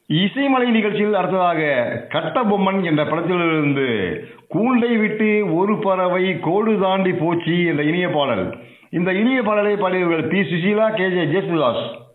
இசைமலை நிகழ்ச்சியில் அடுத்ததாக கட்டபொம்மன் என்ற படத்திலிருந்து கூண்டை விட்டு ஒரு பறவை கோடு தாண்டி போச்சு என்ற இனிய பாடல். இந்த இனிய பாடலை பாடியவர்கள் B. Susheela, K. J. Yesudas.